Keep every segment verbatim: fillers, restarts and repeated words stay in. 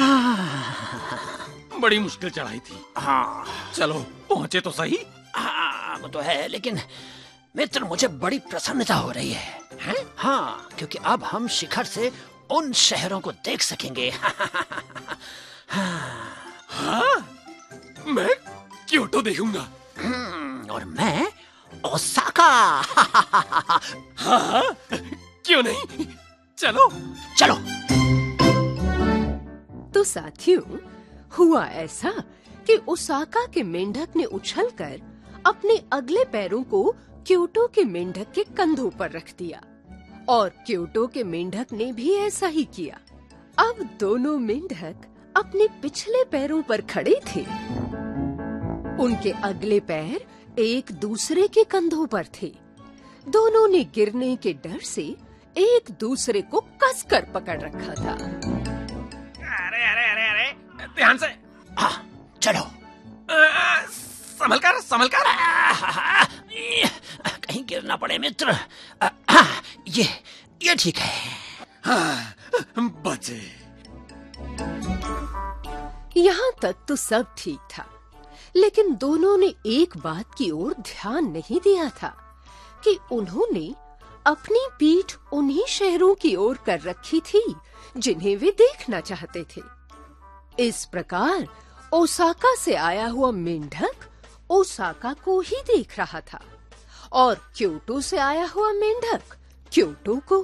बड़ी मुश्किल चढ़ाई थी। हाँ चलो पहुंचे तो सही। हाँ वो तो है, लेकिन मित्र मुझे बड़ी प्रसन्नता हो रही है, हैं? हाँ, क्योंकि अब हम शिखर से उन शहरों को देख सकेंगे। हाँ, मैं क्योटो देखूंगा। और मैं ओसाका। हाँ, क्यों नहीं, चलो चलो। तो साथियों, हुआ ऐसा कि ओसाका के मेंढक ने उछलकर अपने अगले पैरों को क्योटो के मेंढक के कंधों पर रख दिया और क्योटो के मेंढक ने भी ऐसा ही किया। अब दोनों मेंढक अपने पिछले पैरों पर खड़े थे। उनके अगले पैर एक दूसरे के कंधों पर थे। दोनों ने गिरने के डर से एक दूसरे को कसकर पकड़ रखा था। अरे अरे अरे अरे ध्यान से। हाँ, चलो। संभल कर संभल कर। कहीं गिर ना पड़े मित्र। ये ये ठीक है। हाँ, बचे। यहाँ तक तो सब ठीक था, लेकिन दोनों ने एक बात की ओर ध्यान नहीं दिया था कि उन्होंने अपनी पीठ उन्हीं शहरों की ओर कर रखी थी जिन्हें वे देखना चाहते थे। इस प्रकार ओसाका से आया हुआ मेंढक ओसाका को ही देख रहा था और क्योटो से आया हुआ मेंढक क्योटो को।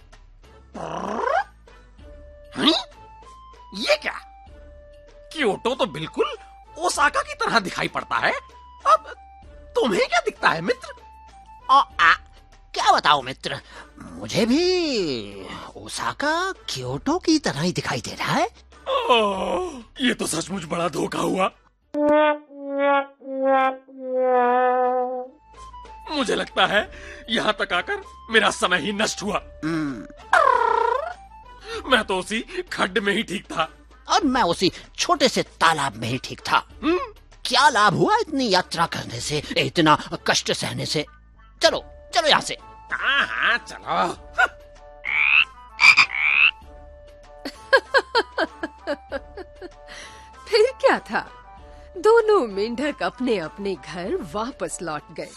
हैं? ये क्या? क्योटो तो बिल्कुल ओसाका की तरह दिखाई पड़ता है। अब तुम्हें क्या दिखता है मित्र? आ, आ, क्या बताओ मित्र, मुझे भी ओसाका क्योटो की तरह ही दिखाई दे रहा है। ओह, ये तो सचमुच बड़ा धोखा हुआ। मुझे लगता है यहाँ तक आकर मेरा समय ही नष्ट हुआ। मैं तो उसी खड्ड में ही ठीक था। और मैं उसी छोटे से तालाब में ही ठीक था। क्या लाभ हुआ इतनी यात्रा करने से, इतना कष्ट सहने से। चलो चलो यहाँ से। हाँ हाँ चलो। फिर क्या था, दोनों मेंढक अपने अपने घर वापस लौट गए।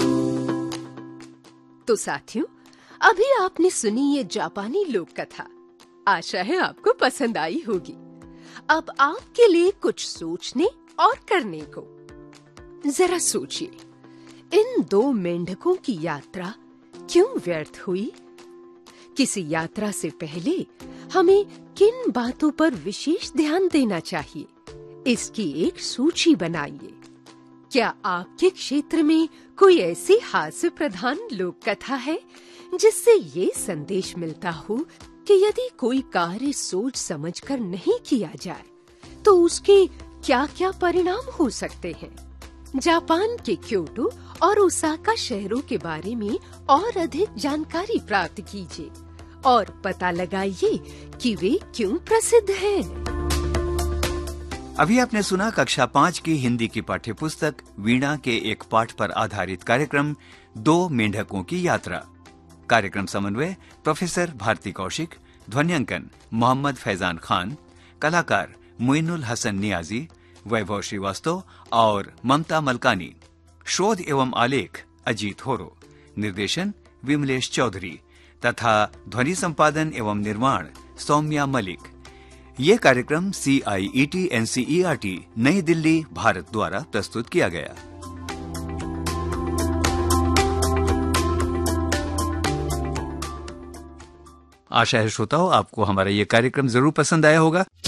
तो साथियों, अभी आपने सुनी ये जापानी लोक कथा। आशा है आपको पसंद आई होगी। अब आपके लिए कुछ सोचने और करने को। जरा सोचिए, इन दो मेंढकों की यात्रा क्यों व्यर्थ हुई? किसी यात्रा से पहले हमें किन बातों पर विशेष ध्यान देना चाहिए, इसकी एक सूची बनाइए। क्या आपके क्षेत्र में कोई ऐसी हास्य प्रधान लोक कथा है जिससे ये संदेश मिलता हो कि यदि कोई कार्य सोच समझकर नहीं किया जाए तो उसके क्या-क्या परिणाम हो सकते हैं? जापान के क्योटो और ओसाका शहरों के बारे में और अधिक जानकारी प्राप्त कीजिए और पता लगाइए कि वे क्यों प्रसिद्ध हैं। अभी आपने सुना कक्षा पाँच की हिंदी की पाठ्य पुस्तक वीणा के एक पाठ पर आधारित कार्यक्रम दो मेंढकों की यात्रा। कार्यक्रम समन्वय प्रोफेसर भारती कौशिक, ध्वन्यांकन मोहम्मद फैजान खान, कलाकार मोइनुल हसन नियाजी, वैभव श्रीवास्तव और ममता मलकानी, शोध एवं आलेख अजीत होरो, निर्देशन विमलेश चौधरी तथा ध्वनि संपादन एवं निर्माण सौम्या मलिक। ये कार्यक्रम सी आई E T N C E R T नई दिल्ली भारत द्वारा प्रस्तुत किया गया। आशा है श्रोताओं आपको हमारा ये कार्यक्रम जरूर पसंद आया होगा।